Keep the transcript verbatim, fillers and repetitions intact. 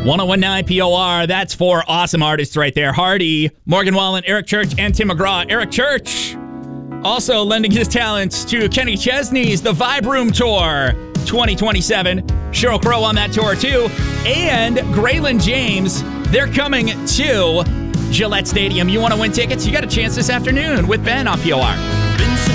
one oh one point nine P O R. That's four awesome artists right there. Hardy, Morgan Wallen, Eric Church, and Tim McGraw. Eric Church also lending his talents to Kenny Chesney's The Vibe Room Tour twenty twenty-seven. Sheryl Crow on that tour too. And Graylin James, they're coming to Gillette Stadium. You want to win tickets? You got a chance this afternoon with Ben on P O R.